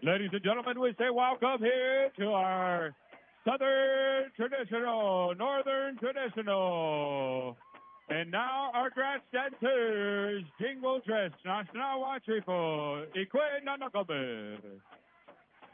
Ladies and gentlemen, we say welcome here to our Southern Traditional, Northern Traditional. And now our grass dancers, Jingle Dress, National Watch Report, Equin Nanakabe.